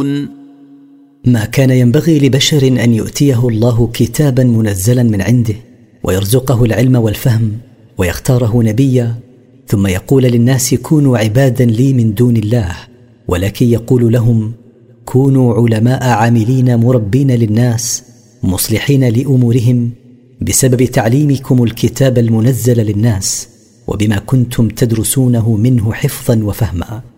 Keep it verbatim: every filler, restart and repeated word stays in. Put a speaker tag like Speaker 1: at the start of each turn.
Speaker 1: تعلمون.
Speaker 2: ما كان ينبغي لبشر أن يؤتيه الله كتابا منزلا من عنده ويرزقه العلم والفهم ويختاره نبيا ثم يقول للناس كونوا عبادا لي من دون الله، ولكن يقول لهم كونوا علماء عاملين مربين للناس مصلحين لأمورهم بسبب تعليمكم الكتاب المنزل للناس وبما كنتم تدرسونه منه حفظا وفهما.